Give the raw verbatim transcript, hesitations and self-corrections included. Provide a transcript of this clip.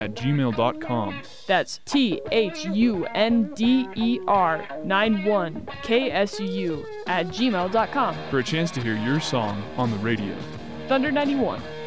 at gmail dot com. That's T H U N D E R nine one K S U U at gmail dot com. For a chance to hear your song on the radio. Thunder ninety-one.